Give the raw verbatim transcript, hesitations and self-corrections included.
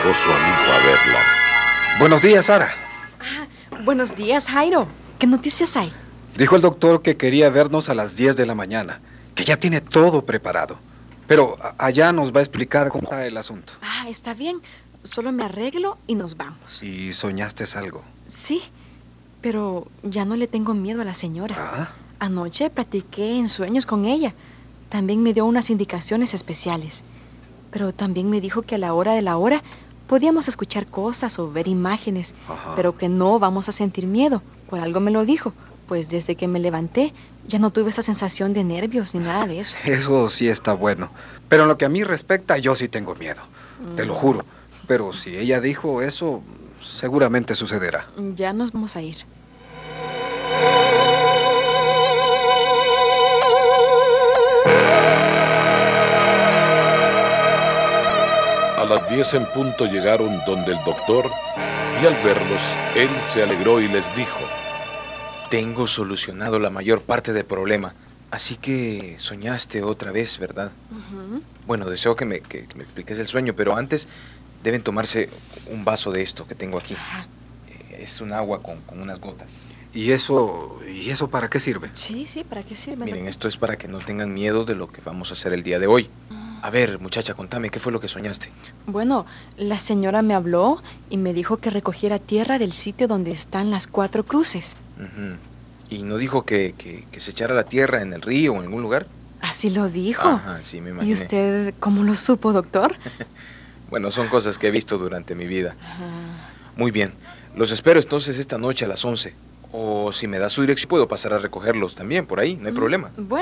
llegó su amigo a verla. Buenos días, Sara. Ah, buenos días, Jairo. ¿Qué noticias hay? Dijo el doctor que quería vernos a las diez de la mañana, que ya tiene todo preparado. Pero a- allá nos va a explicar cómo está el asunto. Ah, está bien. Solo me arreglo y nos vamos. ¿Y soñaste algo? Sí, pero ya no le tengo miedo a la señora. Ah, Anoche platiqué en sueños con ella. También me dio unas indicaciones especiales. Pero también me dijo que a la hora de la hora podíamos escuchar cosas o ver imágenes, Ajá. pero que no vamos a sentir miedo. Por algo me lo dijo. Pues desde que me levanté ya no tuve esa sensación de nervios ni nada de eso. eso sí está bueno. Pero en lo que a mí respecta, yo sí tengo miedo. Te lo juro. Pero si ella dijo eso, seguramente sucederá. Ya nos vamos a ir. A las diez en punto llegaron donde el doctor y al verlos, él se alegró y les dijo: Tengo solucionado la mayor parte del problema. Así que soñaste otra vez, ¿verdad? Ujú. Bueno, deseo que me, que, que me expliques el sueño, pero antes deben tomarse un vaso de esto que tengo aquí. Ajá. Eh, Es un agua con, con unas gotas. ¿Y eso, y eso para qué sirve? Sí, sí, ¿para qué sirve? Miren, doctor? esto es para que no tengan miedo de lo que vamos a hacer el día de hoy. A ver, muchacha, contame, ¿qué fue lo que soñaste? Bueno, la señora me habló y me dijo que recogiera tierra del sitio donde están las cuatro cruces. Ujú. ¿Y no dijo que, que, que se echara la tierra en el río o en algún lugar? Así lo dijo. Ajá, sí, me imaginé. ¿Y usted cómo lo supo, doctor? Bueno, son cosas que he visto durante mi vida. Ajá. Muy bien. Los espero entonces esta noche a las once. O si me da su dirección, puedo pasar a recogerlos también por ahí, no hay problema. Bueno.